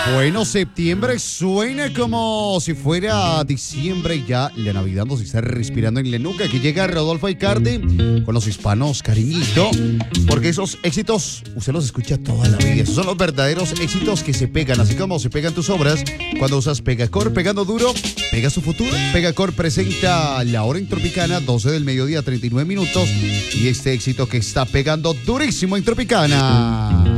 Bueno, septiembre suena como si fuera diciembre, ya la Navidad nos está respirando en la nuca. Aquí llega Rodolfo Icardi con los hispanos, cariñito, porque esos éxitos usted los escucha toda la vida. Esos son los verdaderos éxitos que se pegan, así como se pegan tus obras cuando usas Pegacor. Pegando duro, pega su futuro. Pegacor presenta la hora en Tropicana, 12 del mediodía, 39 minutos, y este éxito que está pegando durísimo en Tropicana.